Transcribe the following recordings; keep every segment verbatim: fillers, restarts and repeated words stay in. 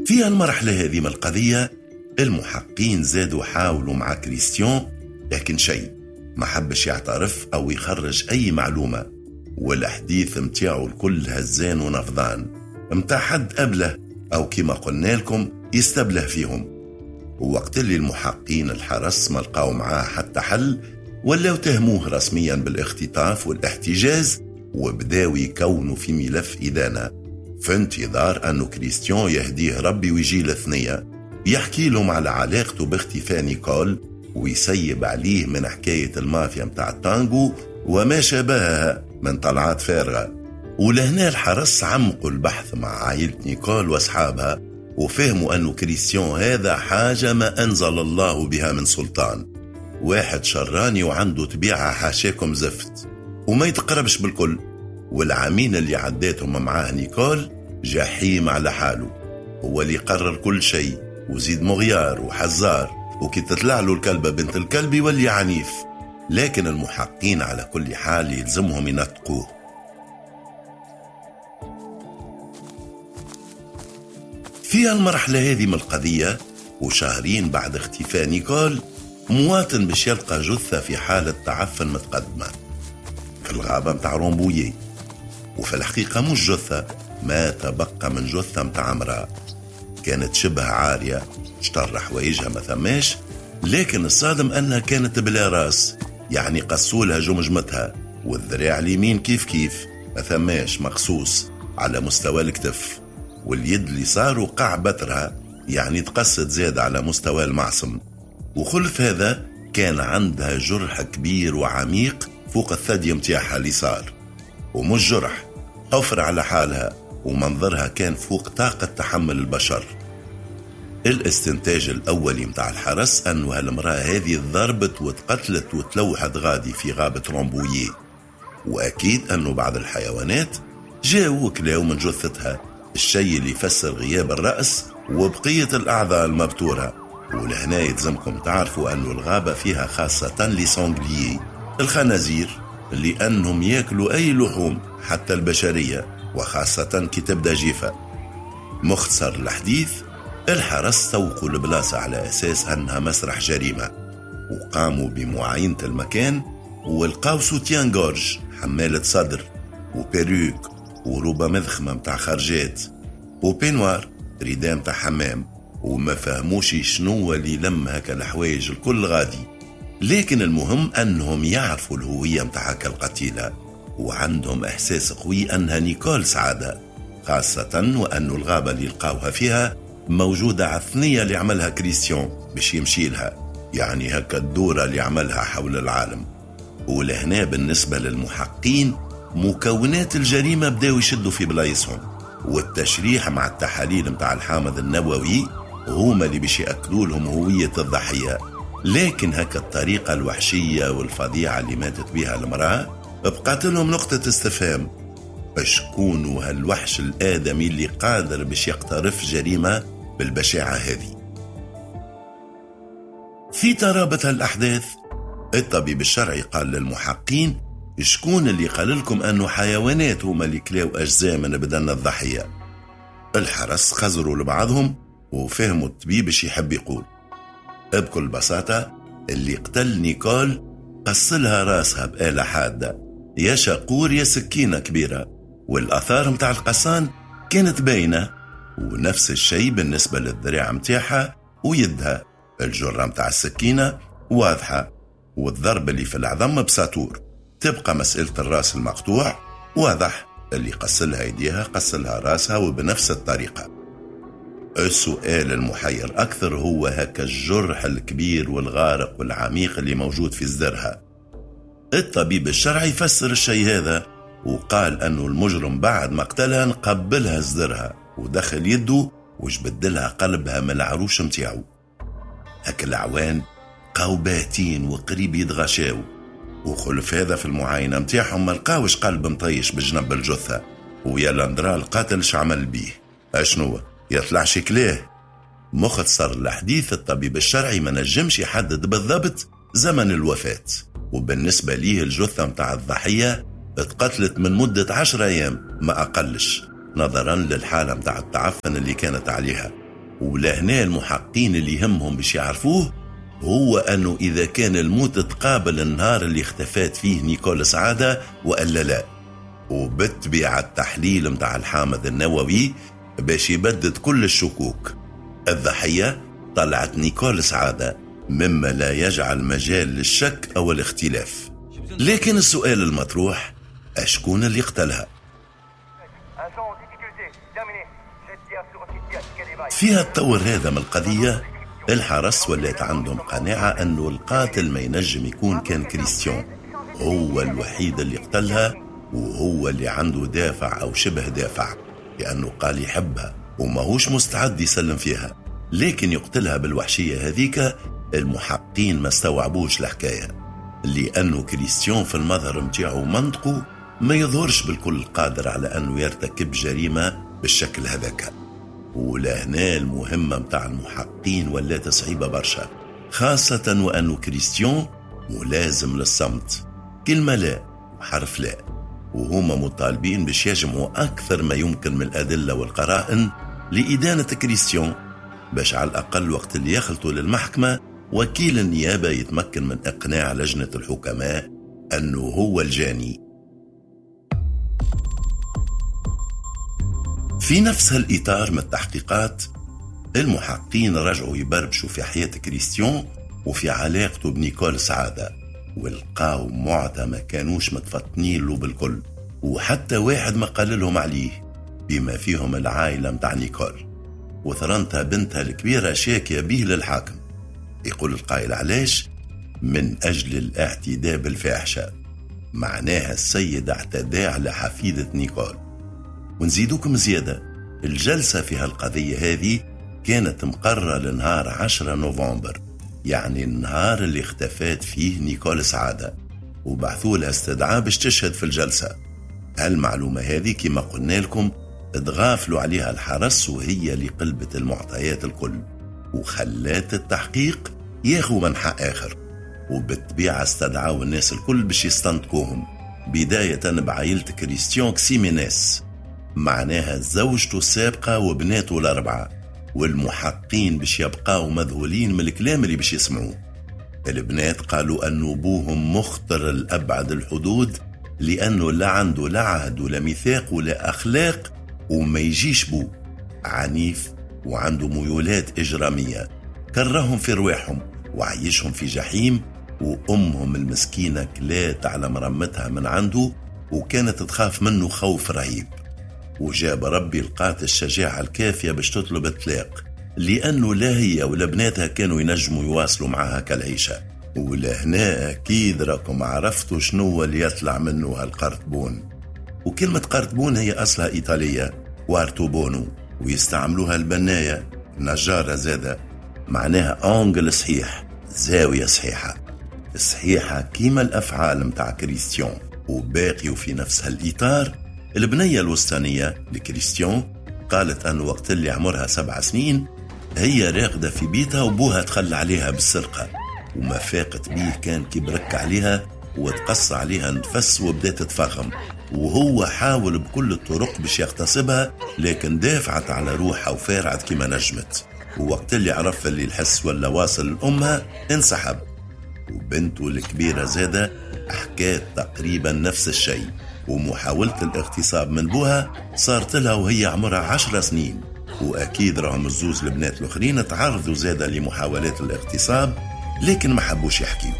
في المرحلة هذه من القضية المحققين زادوا حاولوا مع كريستيان، لكن شيء ما حبش يعترف أو يخرج أي معلومة، والحديث متاعه الكل هزان ونفضان متاع حد قبله أو كما قلنا لكم يستبله فيهم. ووقت اللي المحققين الحرس ما لقاو معاه حتى حل ولاو تهموه رسميا بالاختطاف والاحتجاز، وبداو يكونوا في ملف إدانة في انتظار أنه كريستيان يهديه ربي ويجي الاثنية يحكي لهم على علاقته باختفاء نيكول ويسيب عليه من حكاية المافيا متاع التانجو وما شابهها من طلعات فارغة. ولهنا الحرس عمقوا البحث مع عائلة نيكول واصحابها وفهموا أنه كريستيان هذا حاجة ما أنزل الله بها من سلطان، واحد شراني وعنده طبيعة حاشاكم زفت وما يتقربش بالكل، والعامين اللي عديتهم معاه نيكول جحيم على حاله، هو اللي قرر كل شيء وزيد مغيار وحزار، وكي تطلع له الكلبة بنت الكلب يولي عنيف. لكن المحققين على كل حال يلزمهم ينطقوه. في المرحلة هذه من القضية وشهرين بعد اختفاء نيكول، مواطن باش يلقى جثة في حالة تعفن متقدمة في الغابة متاع رومبويي، وفي الحقيقة مش جثة، ما تبقى من جثة متاع امرأة كانت شبه عارية، اشتر حوايجها ما ثماش، لكن الصادم أنها كانت بلا راس، يعني قصولها جمجمتها، والذراع اليمين كيف كيف ما ثماش مقصوص على مستوى الكتف، واليد اللي صار وقع بترها يعني تقصد زاد على مستوى المعصم، وخلف هذا كان عندها جرح كبير وعميق فوق الثدي متاعها اللي صار، ومش جرح، حفر على حالها، ومنظرها كان فوق طاقة تحمل البشر. الاستنتاج الأولي متاع الحرس أنه هالمرأة هذه ضربت وتقتلت وتلوحت غادي في غابة رومبويي، وأكيد أنه بعض الحيوانات جاءوا وكلاو من جثتها، الشيء اللي يفسر غياب الرأس وبقية الأعضاء المبتورة. ولهنا يلزمكم تعرفوا أنه الغابة فيها خاصة لسانجليي الخنازير اللي أنهم يأكلوا أي لحوم حتى البشرية، وخاصة كي تبدا جيفة. مختصر الحديث، الحرس سوقوا البلاصة على أساس أنها مسرح جريمة، وقاموا بمعاينة المكان والقاو سوتيان جورج حمالة صدر وبيروك وروبة مذخمة متاع خرجات وبينوار ريدام متاع حمام، وما فهموش شنو اللي لم هكا الحوايج الكل غادي. لكن المهم أنهم يعرفوا الهوية متاع هكا القتيلة، وعندهم إحساس قوي أنها نيكول سعادة، خاصة وأن الغابة اللي لقاوها فيها موجودة على الثنية اللي عملها كريستيان باش يمشي لها، يعني هكا الدورة اللي عملها حول العالم. ولهنا بالنسبة للمحققين مكونات الجريمة بداوا يشدوا في بلايصهم، والتشريح مع التحاليل متاع الحامض النووي هما اللي باش يأكدوا لهم هوية الضحية. لكن هكا الطريقة الوحشية والفظيعة اللي ماتت بها المرأة بقات لهم نقطة استفهام، شكون هالوحش الآدمي اللي قادر باش يقترف جريمة بالبشاعة هذه؟ في ترابط هالأحداث الطبيب الشرعي قال للمحققين شكون اللي قال لكم أنه حيوانات هما اللي كلاو أجزاء من بدن الضحية؟ الحرس خزروا لبعضهم وفهموا الطبيب اش يحب يقول. بكل بساطة اللي قتل نيكول قصلها راسها بآلة حادة، يا شاقور يا سكينة كبيرة، والآثار متاع القصان كانت باينة، ونفس الشيء بالنسبة للذراع متاعها ويدها، الجرة متاع السكينة واضحة، والضرب اللي في العظم بساطور. تبقى مسألة الراس المقطوع واضح، اللي قصلها يديها قصلها راسها وبنفس الطريقة. السؤال المحير أكثر هو هكا الجرح الكبير والغارق والعميق اللي موجود في صدرها. الطبيب الشرعي يفسر الشيء هذا وقال أنه المجرم بعد ما قتلها نقبلها صدرها ودخل يده وجبدلها قلبها من العروش متاعو. هكا العوان قوباتين وقريب يتغشاو، وخلف هذا في المعاينة متاعهم ما لقاوش قلب مطيش بجنب الجثة، ويا لاندرا القاتل شعمل بيه اشنو يطلع شكلاه. مختصر الحديث، الطبيب الشرعي ما نجمش يحدد بالضبط زمن الوفاة، وبالنسبة ليه الجثة متاع الضحية اتقتلت من مدة عشر أيام ما أقلش، نظرا للحالة متاع التعفن اللي كانت عليها، ولهنا المحققين اللي يهمهم باش يعرفوه هو أنه إذا كان الموت تقابل النهار اللي اختفت فيه نيكول سعادة وألا لا، وبالطبيعة التحليل متاع الحامض النووي باش يبدد كل الشكوك. الضحية طلعت نيكول سعادة، مما لا يجعل مجال للشك أو الاختلاف. لكن السؤال المطروح، أشكون اللي قتلها؟ فيها التطور هذا من القضية، الحرس ولات عندهم قناعة أنه القاتل ما ينجم يكون كان كريستيان، هو الوحيد اللي قتلها، وهو اللي عنده دافع أو شبه دافع، لأنه قال يحبها وماهوش مستعد يسلم فيها. لكن يقتلها بالوحشية هذيك المحققين ما استوعبوش الحكاية، لأنه كريستيان في المظهر متاعه منطقه ما يظهرش بالكل قادر على أنه يرتكب جريمة بالشكل هذاك. ولهنا المهمة متاع المحققين ولا صعيبة برشا، خاصة وأنه كريستيان ملازم للصمت، كلمة لا وحرف لا، وهما مطالبين باش يجمعوا أكثر ما يمكن من الأدلة والقرائن لإدانة كريستيان، باش على الأقل وقت اللي يخلطوا للمحكمة وكيل النيابة يتمكن من إقناع لجنة الحكماء أنه هو الجاني. في نفس الإطار من التحقيقات، المحققين رجعوا يبربشوا في حياة كريستيان وفي علاقته بنيكول سعادة، والقاو معطى ما كانوش متفطنين له بالكل، وحتى واحد ما قال لهم عليه، بما فيهم العائلة متاع نيكول وثرنتها بنتها الكبيرة شاكية به للحاكم. يقول القائل علاش؟ من أجل الاعتداء بالفاحشة، معناها السيد اعتدى على حفيدة نيكول. ونزيدوكم زيادة، الجلسة في هالقضية هذه كانت مقررة لنهار عشرة نوفمبر، يعني النهار اللي اختفت فيه نيكول سعادة، وبعثوا لها استدعاء باش تشهد في الجلسة. هالمعلومة هذه كما قلنا لكم اتغافلوا عليها الحرس، وهي اللي قلبت المعطيات الكل وخلات التحقيق ياخو منحى آخر. وبالطبيعة استدعوا الناس الكل باش يستنطقوهم، بداية بعائلة كريستيان كسيمينيس، معناها زوجته السابقة وبناته الأربعة، والمحققين باش يبقاو مذهولين من الكلام اللي باش يسمعوه. البنات قالوا أنه بوهم مخطر الأبعد الحدود، لأنه لا عنده لا عهد ولا ميثاق ولا أخلاق، وما يجيش بو عنيف وعنده ميولات إجرامية، كرههم في رواحهم وعيشهم في جحيم، وأمهم المسكينة كلات على مرمتها من عنده وكانت تخاف منه خوف رهيب. وجاب ربي لقات الشجاعة الكافية باش تطلب الطلاق، لأنه لا هي ولا بناتها كانوا ينجموا يواصلوا معها كالعيشة. ولهنا أكيد راكم عرفتوا شنو اللي يطلع منه هالقرطبون. وكلمة قرطبون هي أصلها إيطالية، وارتوبونو، ويستعملوها البناية نجارة زادة، معناها أنجل صحيح، زاوية صحيحة صحيحة كيما الأفعال متاع كريستيان. وباقي في نفس هالإطار، البنية الوسطانية لكريستيان قالت أن وقت اللي عمرها سبع سنين هي راقدة في بيتها وبوها تخلى عليها بالسرقة، وما فاقت بيه كان كبرك عليها وتقص عليها نفس وبدأت تفخم، وهو حاول بكل الطرق باش يغتصبها، لكن دافعت على روحها وفارعت كما نجمت. ووقت اللي عرف اللي الحس ولا واصل لأمها انسحب. وبنته الكبيرة زادة حكات تقريبا نفس الشيء، ومحاولة الاغتصاب من بوها صارت لها وهي عمرها عشر سنين. وأكيد راهم الزوز البنات الأخرين تعرضوا زادة لمحاولات الاغتصاب، لكن ما حبوش يحكيوا.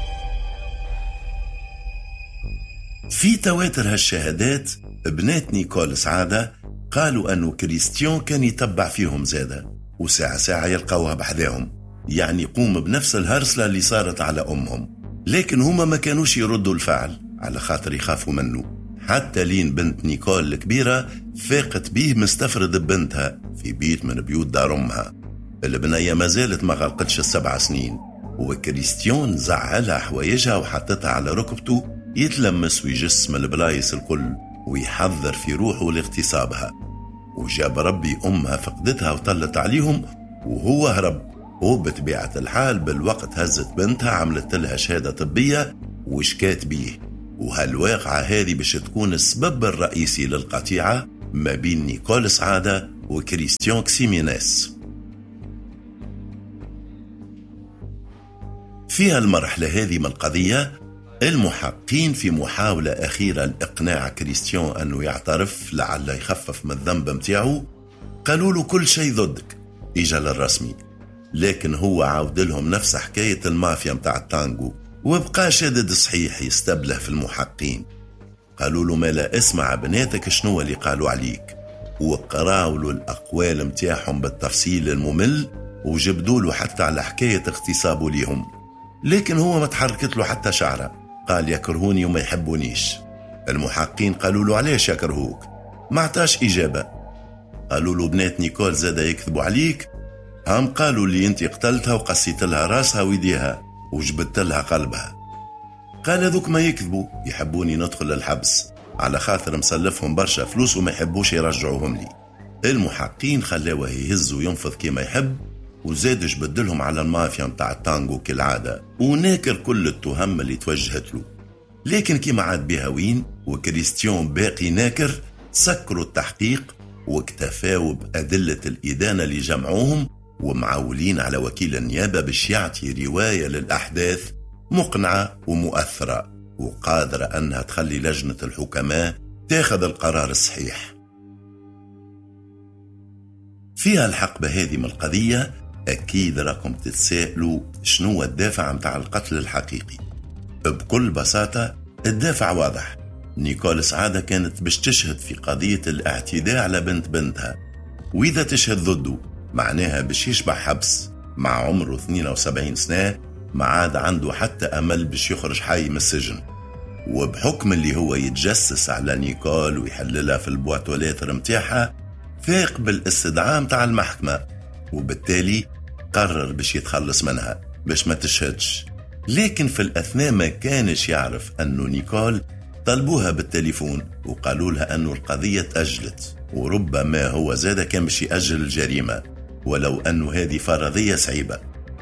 في تواتر هالشهادات بنات نيكول سعادة قالوا أنه كريستيان كان يتبع فيهم زادة، وساعة ساعة يلقوها بحذاهم، يعني يقوم بنفس الهرسلة اللي صارت على أمهم. لكن هما ما كانوش يردوا الفعل على خاطر يخافوا منه، حتى لين بنت نيكول الكبيرة فاقت بيه مستفرد ببنتها في بيت من بيوت دار أمها. البنية ما زالت ما غلقتش السبع سنين، وكريستيان زعلها حوايجها وحطتها على ركبته يتلمس ويجسم البلايس الكل ويحذر في روحه لاغتصابها. وجاب ربي أمها فقدتها وطلت عليهم وهو هرب. وبطبيعة الحال بالوقت هزت بنتها عملت لها شهادة طبية وشكات بيه. وهالواقعة هذه باش تكون السبب الرئيسي للقطيعة ما بين نيكول سعادة وكريستيان كسيمينيس. في المرحلة هذه من القضية المحققين في محاولة أخيرة لإقناع كريستيان أنه يعترف لعل يخفف من الذنب متاعه، قالوا له كل شيء ضدك، إجا للرسمي. لكن هو عاود لهم نفس حكاية المافيا متاع التانجو، وبقى شدد صحيح يستبله في المحققين. قالوا له ما لا اسمع بناتك شنو اللي قالوا عليك، وقراوا له الأقوال متاعهم بالتفصيل الممل، وجبدوا له حتى على حكاية اغتصابه ليهم. لكن هو ما تحركت له حتى شعره، قال يكرهوني وما يحبونيش. المحققين قالوا له علاش يكرهوك؟ ما عطاش إجابة. قالوا له بنات نيكول زادا يكذبوا عليك، هم قالوا لي انت قتلتها وقسيت لها راسها ويديها وجبدت لها قلبها. قال هذوك ما يكذبوا، يحبوني ندخل الحبس على خاطر مسلفهم برشا فلوس وما يحبوش يرجعوهم لي. المحققين خلاوه يهز وينفض كما يحب، وزاد جبدلهم على المافيا متاع التانجو كالعادة، وناكر كل التهم اللي توجهت له. لكن كما عاد بها وين وكريستيان باقي ناكر، سكروا التحقيق واكتفاوا بأدلة الإدانة اللي جمعوهم، ومعولين على وكيل النيابة باش يعطي رواية للأحداث مقنعة ومؤثرة وقادرة أنها تخلي لجنة الحكماء تاخذ القرار الصحيح. فيها الحقبة هذه من القضية أكيد راكم تتسائلوا شنو الدافع متاع القتل الحقيقي. بكل بساطة الدافع واضح، نيكول سعادة كانت باش تشهد في قضية الاعتداء على بنت بنتها، وإذا تشهد ضده معناها باش يشبع حبس. مع عمره اثنين وسبعين سنة ما عاد عنده حتى أمل باش يخرج حي من السجن، وبحكم اللي هو يتجسس على نيكول ويحللها في البواتولات متاعها، فاق بالاستدعاء متاع المحكمة، وبالتالي قرر باش يتخلص منها باش ما تشهدش. لكن في الأثناء ما كانش يعرف أنه نيكول طلبوها بالتليفون وقالوا لها أنه القضية تأجلت، وربما هو زاد كان باش يأجل الجريمة، ولو أنه هذه فرضية صعيبة.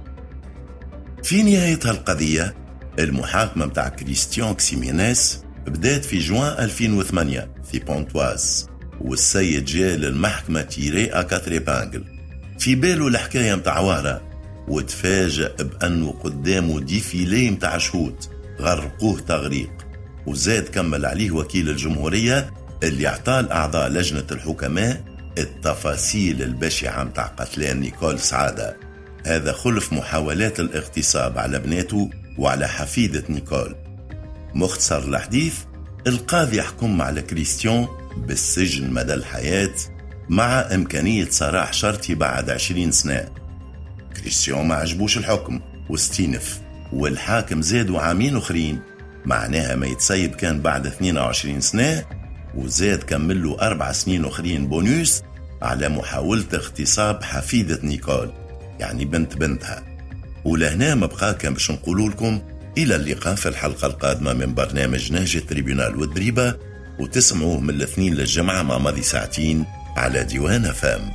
في نهاية القضية المحاكمة متاع كريستيان كسيمينيس بدات في جوان ألفين وثمانية في بونتواز، والسيد جاء للمحكمة تيري أكاتري بانجل في باله الحكاية متاع وهرة، وتفاجأ بأنه قدامه ديفيلي متاع شهود غرقوه تغريق. وزاد كمل عليه وكيل الجمهورية اللي اعطاه أعضاء لجنة الحكماء التفاصيل البشعة متاع قتلان نيكول سعادة. هذا خلف محاولات الاغتصاب على بناته وعلى حفيدة نيكول. مختصر الحديث، القاضي يحكم على كريستيان بالسجن مدى الحياة مع إمكانية سراح شرطي بعد عشرين سنة. كريستيان ما عجبوش الحكم واستينف، والحاكم زادوا عامين أخرين، معناها ما يتسيب كان بعد اثنين وعشرين سنة، وزاد كمل له أربع سنين أخرين بونوس على محاولة اغتصاب حفيدة نيكول، يعني بنت بنتها. ولهنا ما بقى كان باش نقول لكم إلى اللقاء في الحلقة القادمة من برنامج نهج التريبيونال والدريبة، وتسمعوه من الاثنين للجمعة مع ماضي ساعتين على ديوان فام.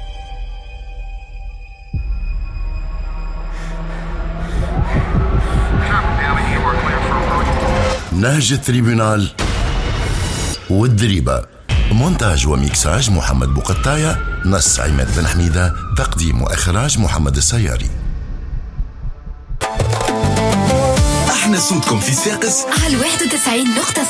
نهج التريبيونال والدريبة، مونتاج وميكساج محمد بوقطاية، نص عماد بن حميدة، تقديم وإخراج محمد السياري. احنا صوتكم في ساقس على واحد وتسعين نقطة